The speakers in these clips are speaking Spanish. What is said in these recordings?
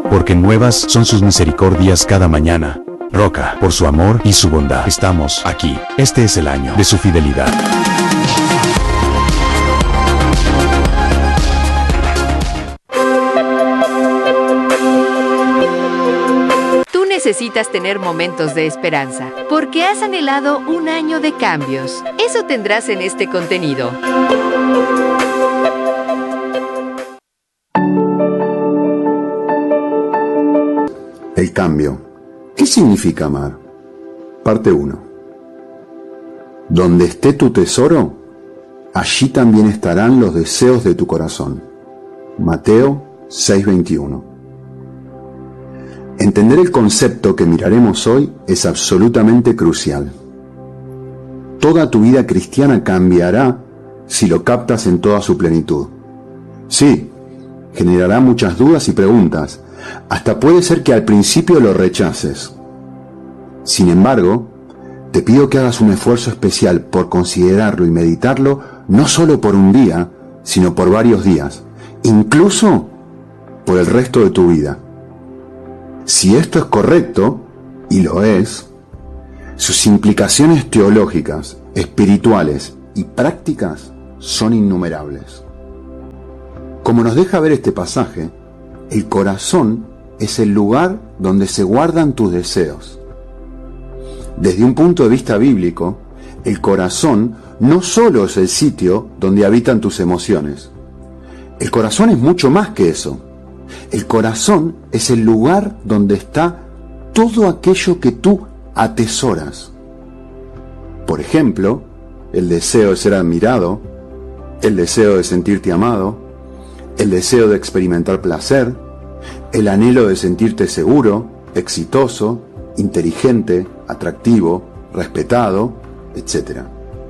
porque nuevas son sus misericordias cada mañana. Roca, por su amor y su bondad, estamos aquí. Este es el año de su fidelidad. Tú necesitas tener momentos de esperanza, porque has anhelado un año de cambios. Eso tendrás en este contenido. El cambio. ¿Qué significa amar? Parte 1. Donde esté tu tesoro, allí también estarán los deseos de tu corazón. Mateo 6:21. Entender el concepto que miraremos hoy es absolutamente crucial. Toda tu vida cristiana cambiará si lo captas en toda su plenitud. Sí, generará muchas dudas y preguntas. Hasta puede ser que al principio lo rechaces. Sin embargo, te pido que hagas un esfuerzo especial por considerarlo y meditarlo, no solo por un día, sino por varios días, incluso por el resto de tu vida. Si esto es correcto, y lo es, sus implicaciones teológicas, espirituales y prácticas son innumerables. Como nos deja ver este pasaje, el corazón es el lugar donde se guardan tus deseos. Desde un punto de vista bíblico, el corazón no solo es el sitio donde habitan tus emociones. El corazón es mucho más que eso. El corazón es el lugar donde está todo aquello que tú atesoras. Por ejemplo, el deseo de ser admirado, el deseo de sentirte amado, el deseo de experimentar placer, el anhelo de sentirte seguro, exitoso, inteligente, atractivo, respetado, etc.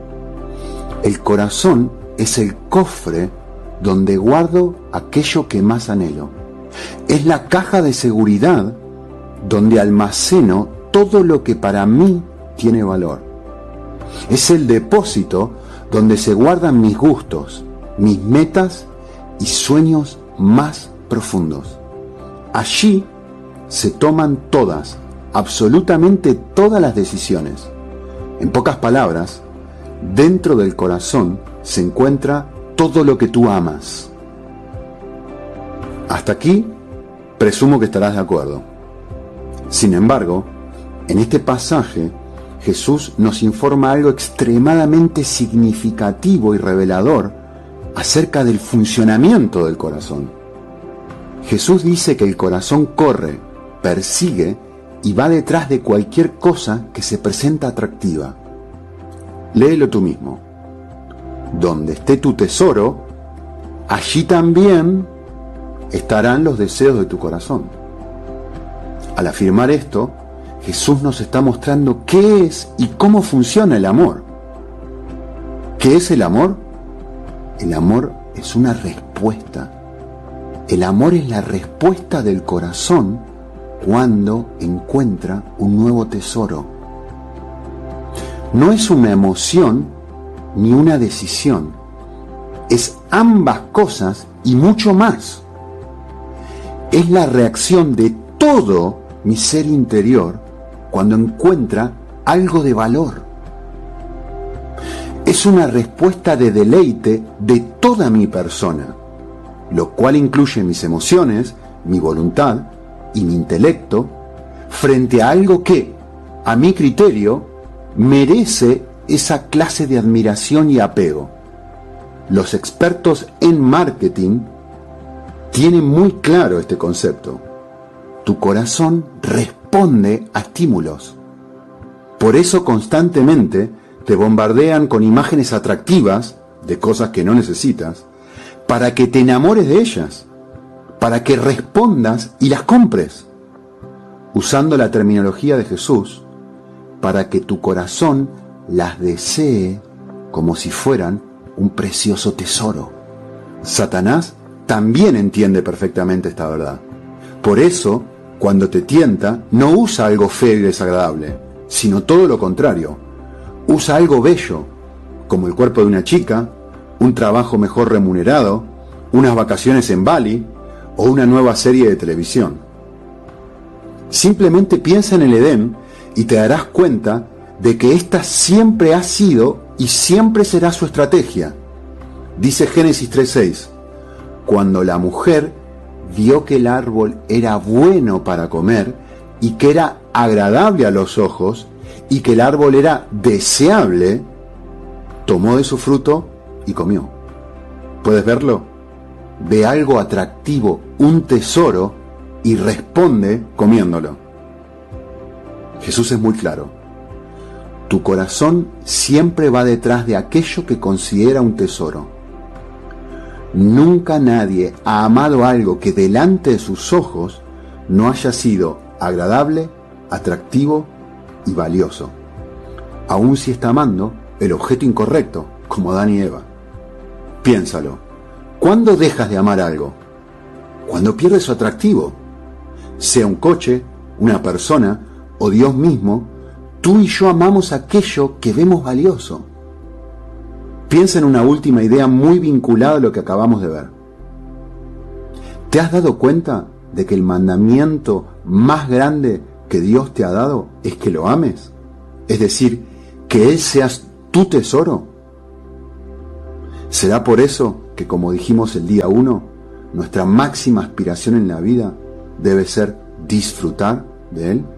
El corazón es el cofre donde guardo aquello que más anhelo. Es la caja de seguridad donde almaceno todo lo que para mí tiene valor. Es el depósito donde se guardan mis gustos, mis metas y sueños más profundos. Allí se toman todas, absolutamente todas las decisiones. En pocas palabras, dentro del corazón se encuentra todo lo que tú amas. Hasta aquí, presumo que estarás de acuerdo. Sin embargo, en este pasaje, Jesús nos informa algo extremadamente significativo y revelador acerca del funcionamiento del corazón. Jesús dice que el corazón corre, persigue y va detrás de cualquier cosa que se presenta atractiva. Léelo tú mismo. Donde esté tu tesoro, allí también estarán los deseos de tu corazón. Al afirmar esto, Jesús nos está mostrando qué es y cómo funciona el amor. ¿Qué es el amor? El amor es una respuesta. El amor es la respuesta del corazón cuando encuentra un nuevo tesoro. No es una emoción ni una decisión. Es ambas cosas y mucho más. Es la reacción de todo mi ser interior cuando encuentra algo de valor. Es una respuesta de deleite de toda mi persona, lo cual incluye mis emociones, mi voluntad y mi intelecto, frente a algo que, a mi criterio, merece esa clase de admiración y apego. Los expertos en marketing tienen muy claro este concepto. Tu corazón responde a estímulos. Por eso constantemente te bombardean con imágenes atractivas de cosas que no necesitas, para que te enamores de ellas, para que respondas y las compres. Usando la terminología de Jesús, para que tu corazón las desee como si fueran un precioso tesoro. Satanás también entiende perfectamente esta verdad. Por eso, cuando te tienta, no usa algo feo y desagradable, sino todo lo contrario. Usa algo bello, como el cuerpo de una chica, un trabajo mejor remunerado, unas vacaciones en Bali o una nueva serie de televisión. Simplemente piensa en el Edén y te darás cuenta de que esta siempre ha sido y siempre será su estrategia. Dice Génesis 3:6, cuando la mujer vio que el árbol era bueno para comer y que era agradable a los ojos y que el árbol era deseable, tomó de su fruto y comió. ¿Puedes verlo? Ve algo atractivo, un tesoro, y responde comiéndolo. Jesús es muy claro. Tu corazón siempre va detrás de aquello que considera un tesoro. Nunca nadie ha amado algo que delante de sus ojos no haya sido agradable, atractivo y valioso, aun si está amando el objeto incorrecto, como Adán y Eva. Piénsalo. ¿Cuándo dejas de amar algo? Cuando pierde su atractivo. Sea un coche, una persona o Dios mismo, tú y yo amamos aquello que vemos valioso. Piensa en una última idea muy vinculada a lo que acabamos de ver. ¿Te has dado cuenta de que el mandamiento más grande que Dios te ha dado es que lo ames? Es decir, que Él seas tu tesoro. ¿Será por eso que, como dijimos el día 1, nuestra máxima aspiración en la vida debe ser disfrutar de Él?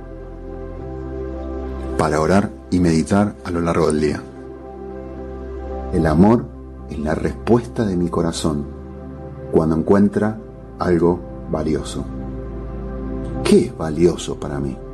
Para orar y meditar a lo largo del día. El amor es la respuesta de mi corazón cuando encuentra algo valioso. ¿Qué es valioso para mí?